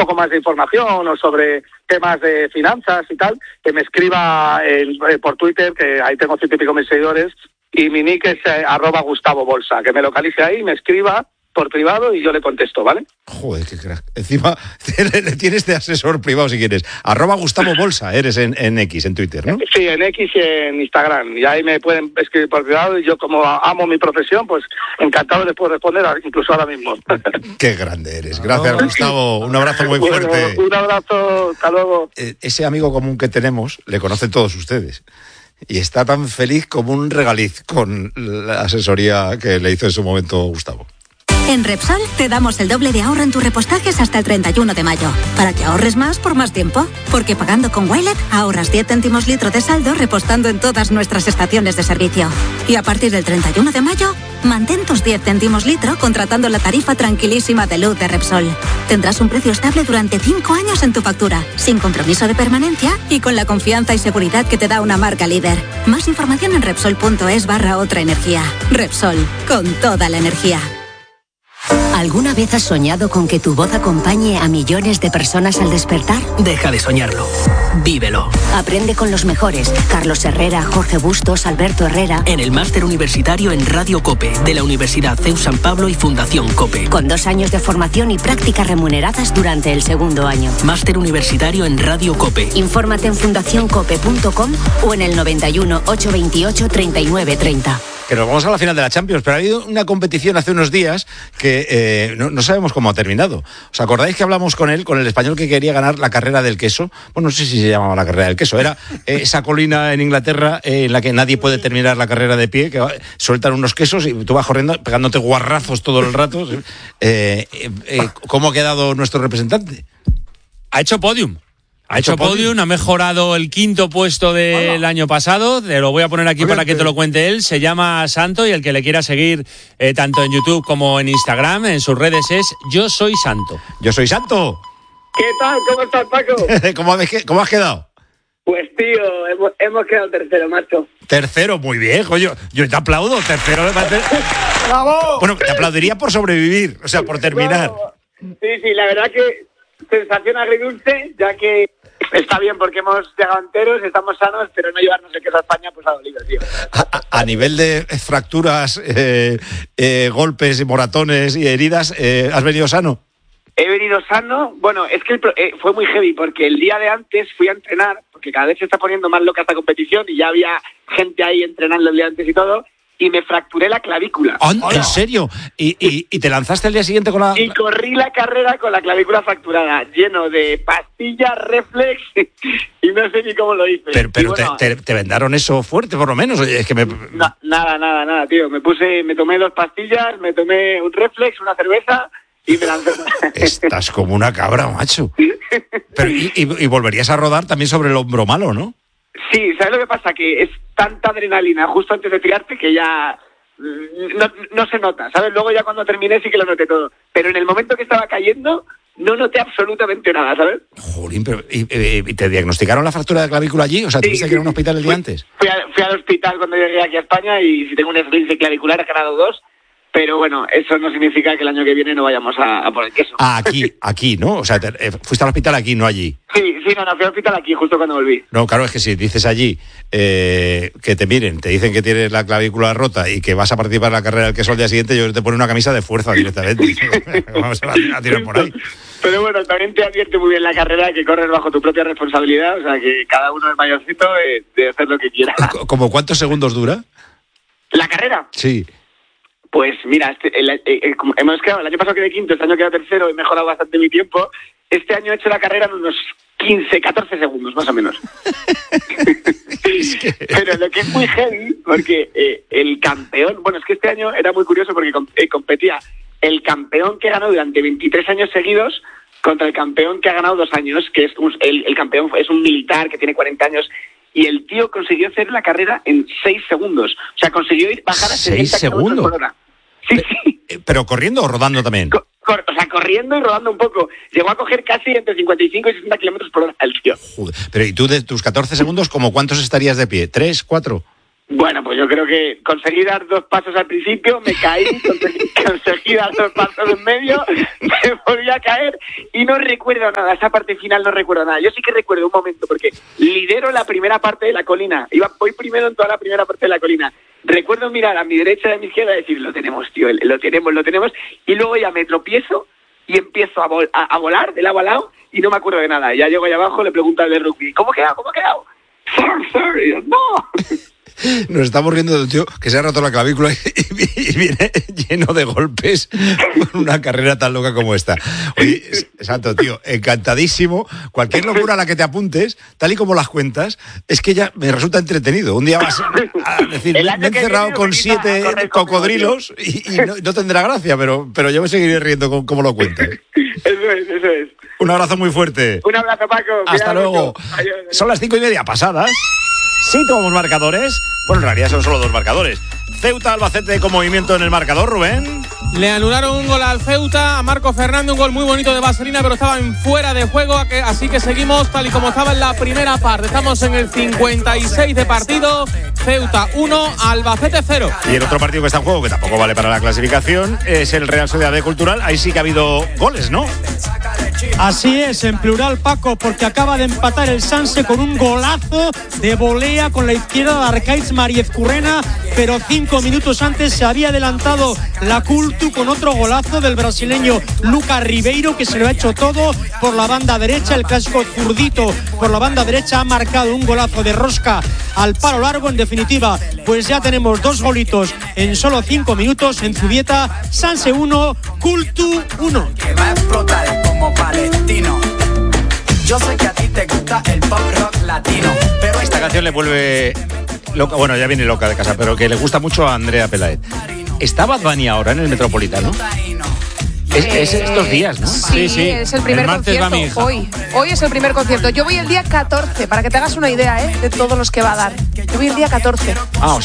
poco más de información o sobre temas de finanzas y tal, que me escriba por Twitter, que ahí tengo 100 y pico mil seguidores, y mi nick es @GustavoBolsa, que me localice ahí, me escriba por privado y yo le contesto, ¿vale? Joder, qué crack. Encima le tienes de asesor privado si quieres. @GustavoBolsa eres en X, en Twitter, ¿no? Sí, en X y en Instagram. Y ahí me pueden escribir por privado y yo, como amo mi profesión, pues encantado les puedo responder incluso ahora mismo. Qué grande eres. Gracias, Gustavo. Un abrazo muy fuerte. Un abrazo, hasta luego. Ese amigo común que tenemos, le conocen todos ustedes. Y está tan feliz como un regaliz con la asesoría que le hizo en su momento Gustavo. En Repsol te damos el doble de ahorro en tus repostajes hasta el 31 de mayo, para que ahorres más por más tiempo. Porque pagando con Wilet ahorras 10 céntimos litro de saldo repostando en todas nuestras estaciones de servicio. Y a partir del 31 de mayo, mantén tus 10 céntimos litro contratando la tarifa tranquilísima de luz de Repsol. Tendrás un precio estable durante 5 años en tu factura, sin compromiso de permanencia y con la confianza y seguridad que te da una marca líder. Más información en Repsol.es/otra energía. Repsol, con toda la energía. ¿Alguna vez has soñado con que tu voz acompañe a millones de personas al despertar? Deja de soñarlo. Vívelo. Aprende con los mejores. Carlos Herrera, Jorge Bustos, Alberto Herrera. En el máster universitario en Radio COPE de la Universidad CEU San Pablo y Fundación COPE. Con 2 años de formación y prácticas remuneradas durante el segundo año. Máster universitario en Radio COPE. Infórmate en fundacioncope.com o en el 91 828 3930. Que nos vamos a la final de la Champions, pero ha habido una competición hace unos días que no sabemos cómo ha terminado. ¿Os acordáis que hablamos con el español que quería ganar la carrera del queso? Bueno, no sé si se llamaba la carrera del queso. Era esa colina en Inglaterra en la que nadie puede terminar la carrera de pie, que sueltan unos quesos y tú vas corriendo pegándote guarrazos todo el rato. ¿Cómo ha quedado nuestro representante? Ha hecho podium. Ha mejorado el 5º puesto del año pasado. Te lo voy a poner aquí para que te lo cuente él. Se llama Santo y el que le quiera seguir tanto en YouTube como en Instagram, en sus redes es Yo Soy Santo. ¡Yo soy Santo! ¿Qué tal? ¿Cómo estás, Paco? ¿Cómo has quedado? Pues, tío, hemos quedado tercero, macho. Tercero, muy bien, coño. Yo te aplaudo, tercero me parece... ¡Bravo! Bueno, te aplaudiría por sobrevivir, o sea, por terminar. Sí, la verdad que sensación agridulce, ya que está bien porque hemos llegado enteros, estamos sanos, pero no llevarnos el queso a España pues ha dolido, tío. A nivel de fracturas, golpes, moratones y heridas, ¿has venido sano? He venido sano. Bueno, es que fue muy heavy porque el día de antes fui a entrenar, porque cada vez se está poniendo más loca esta competición y ya había gente ahí entrenando el día antes y todo, y me fracturé la clavícula. ¿En serio? ¿Y te lanzaste el día siguiente con la...? Y corrí la carrera con la clavícula fracturada, lleno de pastillas, reflex, y no sé ni cómo lo hice. Pero bueno, te vendaron eso fuerte, por lo menos. Es que Nada, tío. Me tomé 2 pastillas, me tomé un reflex, una cerveza y me lancé. Estás como una cabra, macho. Pero, y volverías a rodar también sobre el hombro malo, ¿no? Sí, ¿sabes lo que pasa? Que es tanta adrenalina justo antes de tirarte que ya no se nota, ¿sabes? Luego ya cuando terminé sí que lo noté todo. Pero en el momento que estaba cayendo no noté absolutamente nada, ¿sabes? Jolín, pero ¿y te diagnosticaron la fractura de clavícula allí? O sea, ¿tuviste que ir a un hospital el día antes? Fui al hospital cuando llegué aquí a España y si tengo un esguince clavicular he ganado 2. Pero bueno, eso no significa que el año que viene no vayamos a por el queso. Aquí, ¿no? O sea, fuiste al hospital aquí, no allí. Sí, no, fui al hospital aquí justo cuando volví. No, claro, es que si dices allí que te miren, te dicen que tienes la clavícula rota y que vas a participar en la carrera del queso al día siguiente, yo te pone una camisa de fuerza directamente. Vamos a tirar por ahí. Pero bueno, también te advierte muy bien la carrera que corres bajo tu propia responsabilidad, o sea que cada uno es mayorcito de hacer lo que quiera. ¿Cómo cuántos segundos dura? ¿La carrera? Sí. Pues mira, hemos quedado, el año pasado quedé quinto, este año quedé tercero, he mejorado bastante mi tiempo. Este año he hecho la carrera en unos 15, 14 segundos, más o menos. Pero lo que es muy heavy, porque el campeón, bueno, es que este año era muy curioso porque competía el campeón que ganó durante 23 años seguidos contra el campeón que ha ganado 2 años, que es el campeón es un militar que tiene 40 años. Y el tío consiguió hacer la carrera en 6 segundos. O sea, consiguió bajar a 60 kilómetros por hora. Sí. ¿Pero corriendo o rodando también? O sea, corriendo y rodando un poco. Llegó a coger casi entre 55 y 60 kilómetros por hora el tío. Joder. Pero ¿y tú de tus 14 segundos, como cuántos estarías de pie? ¿3, 4? Bueno, pues yo creo que conseguí dar 2 pasos al principio, me caí, conseguí dar 2 pasos en medio, me volví a caer y no recuerdo nada, esa parte final no recuerdo nada. Yo sí que recuerdo un momento porque lidero la primera parte de la colina, voy primero en toda la primera parte de la colina. Recuerdo mirar a mi derecha y a mi izquierda y decir, lo tenemos, tío, lo tenemos, y luego ya me tropiezo y empiezo a volar de lado a lado y no me acuerdo de nada. Ya llego allá abajo, le pregunto al de rugby, ¿cómo he quedado? Sorry, no. Nos estamos riendo del tío que se ha roto la clavícula y viene lleno de golpes con una carrera tan loca como esta. Oye, Santo, tío, encantadísimo. Cualquier locura a la que te apuntes, tal y como las cuentas, es que ya me resulta entretenido. Un día vas a decir, me he encerrado con 7 cocodrilos y no tendrá gracia, pero yo me seguiré riendo con cómo lo cuentas. Eso es. Un abrazo muy fuerte. Un abrazo, Paco. Hasta luego. Adiós. Son las 5:30 pasadas. Sí, tomamos marcadores. Bueno, en realidad son solo 2 marcadores. Ceuta, Albacete con movimiento en el marcador, Rubén. Le anularon un gol al Ceuta, a Marco Fernández, un gol muy bonito de Vaselina, pero estaba en fuera de juego, así que seguimos tal y como estaba en la primera parte. Estamos en el 56 de partido, Ceuta 1, Albacete 0. Y el otro partido que está en juego, que tampoco vale para la clasificación, es el Real Sociedad de Cultural. Ahí sí que ha habido goles, ¿no? Así es, en plural, Paco, porque acaba de empatar el Sanse con un golazo de volea con la izquierda de Arcaiz Mariez Currena, pero 5 minutos antes se había adelantado la Cultu con otro golazo del brasileño Lucas Ribeiro, que se lo ha hecho todo por la banda derecha. El clásico zurdito por la banda derecha ha marcado un golazo de rosca al palo largo. En definitiva, pues ya tenemos 2 golitos en solo 5 minutos en Zubieta. Sanse 1, Cultu 1. Que va a explotar como Palestino. Yo sé que a ti te gusta el pop rock latino, pero esta canción le vuelve loca, bueno, ya viene loca de casa, pero que le gusta mucho a Andrea Pelaez. ¿Está Bad Bunny ahora en el Metropolitano? Es estos días, ¿no? Sí, es el primer concierto. Hoy es el primer concierto. Yo voy el día 14, para que te hagas una idea, de todos los que va a dar. Yo voy el día 14. O